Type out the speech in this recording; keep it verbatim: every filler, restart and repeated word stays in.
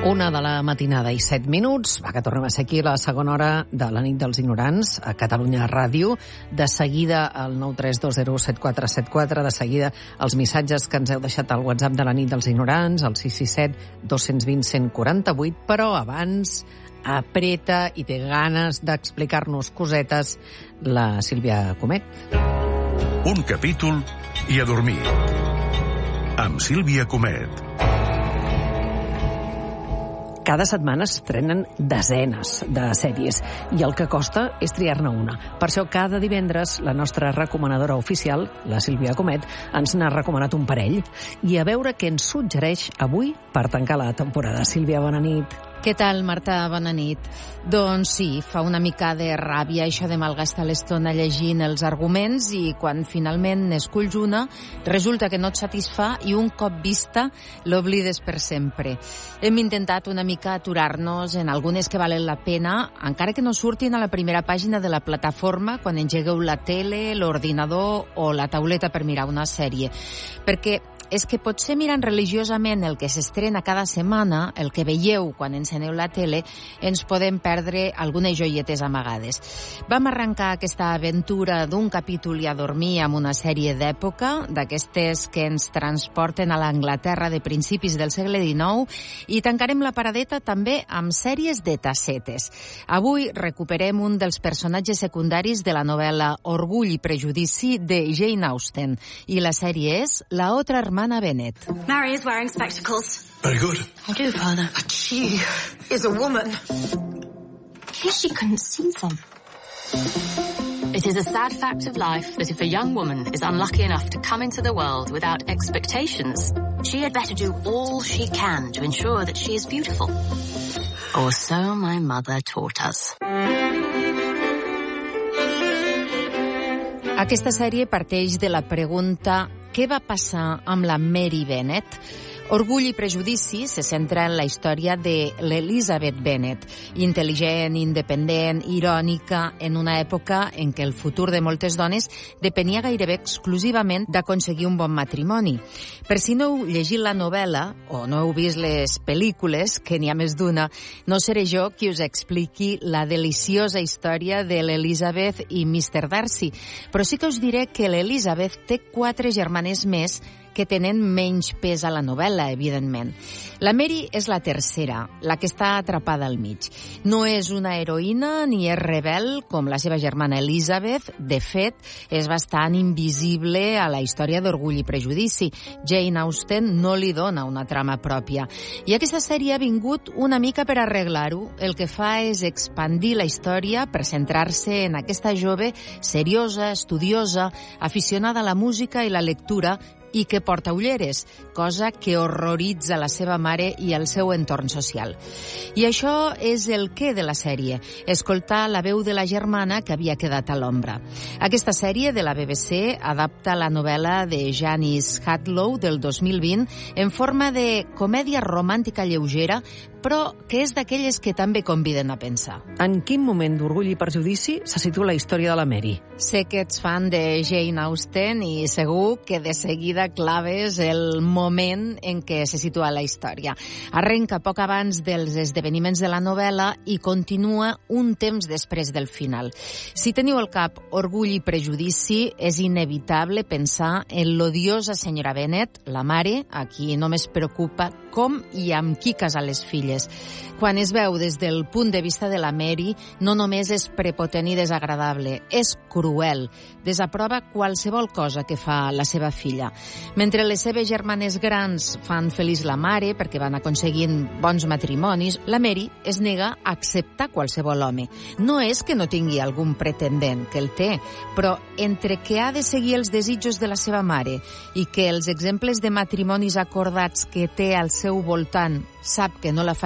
Una de la matinada i set minuts. Va, que tornem a ser aquí a la segona hora de la nit dels ignorants a Catalunya Ràdio. De seguida al nou tres dos zero set quatre set quatre, de seguida els missatges que ens heu deixat al WhatsApp de la nit dels ignorants, al sis sis set dos dos zero un quatre vuit, però abans apreta i té ganes d'explicar-nos cosetes la Sílvia Comet. Un capítol i a dormir. Amb Sílvia Comet. Cada setmana estrenen desenes de sèries i el que costa és triar-ne una. Per això cada divendres la nostra recomanadora oficial, la Sílvia Comet, ens n'ha recomanat un parell. I a veure què ens suggereix avui per tancar la temporada. Sílvia, bona nit. Què tal, Marta? Bona nit. Doncs sí, fa una mica de ràbia això de malgastar l'estona llegint els arguments i quan finalment n'esculls una, resulta que no et satisfà i un cop vista l'oblides per sempre. Hem intentat una mica aturar-nos en algunes que valen la pena, encara que no surtin a la primera pàgina de la plataforma quan engegueu la tele, l'ordinador o la tauleta per mirar una sèrie. Perquè és que potser mirant religiosament el que s'estrena cada setmana, el que veieu quan enceneu la tele, ens podem perdre algunes joietes amagades. Vam arrencar aquesta aventura d'un capítol i a dormir amb una sèrie d'època, d'aquestes que ens transporten a l'Anglaterra de principis del segle dinou, i tancarem la paradeta també amb sèries de tassetes. Avui recuperem un dels personatges secundaris de la novel·la Orgull i prejudici de Jane Austen, i la sèrie és La otra hermana Bennet. Mary is wearing spectacles. Very good. I do, Father. But she is a woman. Here she couldn't see them. It is a sad fact of life that if a young woman is unlucky enough to come into the world without expectations, she had better do all she can to ensure that she is beautiful. Or so my mother taught us. Aquesta sèrie parteix de la pregunta: què va passar amb la Mary Bennet? Orgull i prejudici se centra en la història de l'Elizabeth Bennet, intel·ligent, independent, irònica, en una època en què el futur de moltes dones depenia gairebé exclusivament d'aconseguir un bon matrimoni. Per si no heu llegit la novel·la o no heu vist les pel·lícules, que n'hi ha més d'una, no seré jo qui us expliqui la deliciosa història de l'Elizabeth i mister Darcy, però sí que us diré que l'Elizabeth té quatre germanes més que tenen menys pes a la novel·la, evidentment. La Mary és la tercera, la que està atrapada al mig. No és una heroïna ni és rebel com la seva germana Elizabeth. De fet, és bastant invisible a la història d'Orgull i prejudici. Jane Austen no li dona una trama pròpia. I aquesta sèrie ha vingut una mica per arreglar-ho. El que fa és expandir la història per centrar-se en aquesta jove seriosa, estudiosa, aficionada a la música i la lectura, i que porta ulleres, cosa que horroritza la seva mare i el seu entorn social. I això és el què de la sèrie, escoltar la veu de la germana que havia quedat a l'ombra. Aquesta sèrie de la B B C adapta la novel·la de Janice Hadlow del dos mil vint en forma de comèdia romàntica lleugera, però que és d'aquelles que també conviden a pensar. En quin moment d'Orgull i prejudici se situa la història de la Mary? Sé que ets fan de Jane Austen i segur que de seguida claves el moment en què se situa la història. Arrenca poc abans dels esdeveniments de la novel·la i continua un temps després del final. Si teniu al cap Orgull i prejudici, és inevitable pensar en l'odiosa senyora Bennet, la mare, a qui només preocupa com i amb qui casar les filles. Quan es veu des del punt de vista de la Mary, no només és prepotent i desagradable, és cruel. Desaprova qualsevol cosa que fa la seva filla. Mentre les seves germanes grans fan feliç la mare perquè van aconseguint bons matrimonis, la Mary es nega a acceptar qualsevol home. No és que no tingui algun pretendent, que el té, però entre que ha de seguir els desitjos de la seva mare i que els exemples de matrimonis acordats que té al seu voltant sap que no la